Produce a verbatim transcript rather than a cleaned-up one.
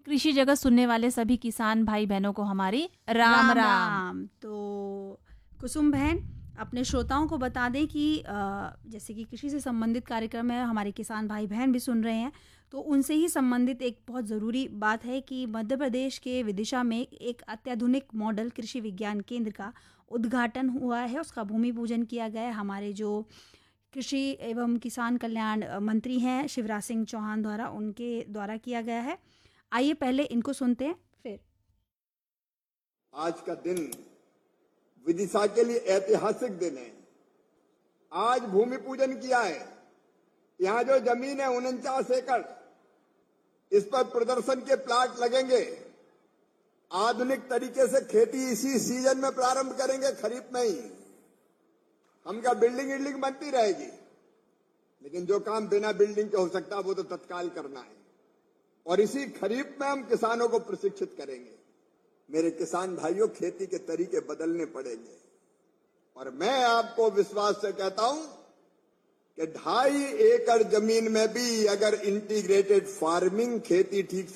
कृषि जगत सुनने वाले सभी किसान भाई बहनों को हमारी राम राम राम। राम। तो कुसुम बहन, अपने श्रोताओं को बता दें कि अ, जैसे कि कृषि से संबंधित कार्यक्रम है, हमारे किसान भाई बहन भी सुन रहे हैं, तो उनसे ही संबंधित एक बहुत ज़रूरी बात है कि मध्य प्रदेश के विदिशा में एक अत्याधुनिक मॉडल कृषि विज्ञान केंद्र का उद्घाटन हुआ है, उसका भूमि पूजन किया गया है। हमारे जो कृषि एवं किसान कल्याण अ, मंत्री हैं शिवराज सिंह चौहान द्वारा, उनके द्वारा किया गया है। आइए पहले इनको सुनते हैं, फिर आज का दिन विदिशा के लिए ऐतिहासिक दिन है। आज भूमि पूजन किया है। यहाँ जो जमीन है उनचास एकड़, इस पर प्रदर्शन के प्लाट लगेंगे। आधुनिक तरीके से खेती इसी सीजन में प्रारंभ करेंगे, खरीफ में ही। हम क्या बिल्डिंग इल्डिंग बनती रहेगी, लेकिन जो काम बिना बिल्डिंग के हो सकता वो तो तत्काल करना है। और इसी खरीफ में हम किसानों को प्रशिक्षित करेंगे। मेरे किसान भाइयों, खेती के तरीके बदलने पड़ेंगे। और मैं आपको विश्वास से कहता हूं कि ढाई एकड़ जमीन में भी अगर इंटीग्रेटेड फार्मिंग खेती ठीक से